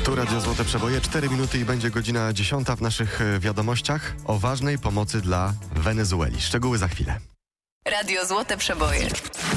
Tu Radio Złote Przeboje, 4 minuty i będzie godzina 10 w naszych wiadomościach o ważnej pomocy dla Wenezueli. Szczegóły za chwilę. Radio Złote Przeboje.